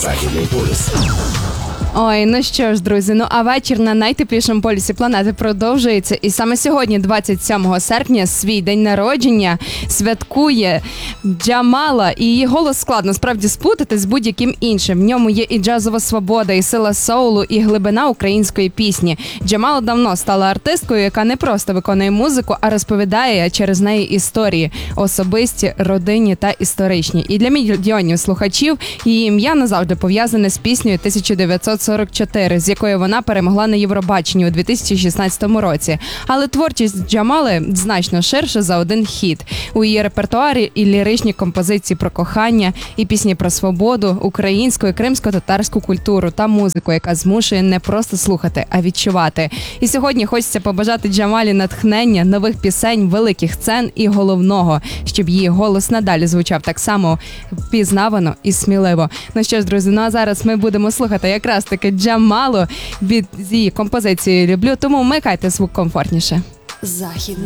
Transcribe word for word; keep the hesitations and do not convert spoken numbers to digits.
Західний полюс. Ой, ну що ж, друзі, ну а вечір на найтеплішому полюсі планети продовжується. І саме сьогодні, двадцять сьомого серпня, свій день народження святкує Джамала. І її голос складно справді сплутати з будь-яким іншим. В ньому є і джазова свобода, і сила соулу, і глибина української пісні. Джамала давно стала артисткою, яка не просто виконує музику, а розповідає через неї історії. Особисті, родинні та історичні. І для мільйонів слухачів її ім'я назавжди пов'язане з піснею тисяча дев'ятсот сорок чотири, з якою вона перемогла на Євробаченні у дві тисячі шістнадцятому році. Але творчість Джамали значно ширша за один хіт. У її репертуарі і ліричні композиції про кохання, і пісні про свободу, українську і кримсько-татарську культуру та музику, яка змушує не просто слухати, а відчувати. І сьогодні хочеться побажати Джамалі натхнення, нових пісень, великих сцен і головного, щоб її голос надалі звучав так само впізнавано і сміливо. Ну що ж, друзі, ну а зараз ми будемо слухати якраз таки Джамалу від її композиції «Люблю», тому вмикайте звук комфортніше. Західний